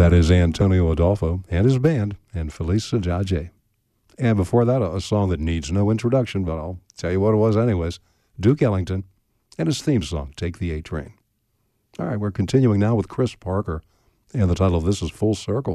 That is Antonio Adolfo and his band and Feliz Sajaje. And before that, a song that needs no introduction, but I'll tell you what it was anyways. Duke Ellington and his theme song, Take the A Train. All right, we're continuing now with Chris Parker, and the title of this is Full Circle.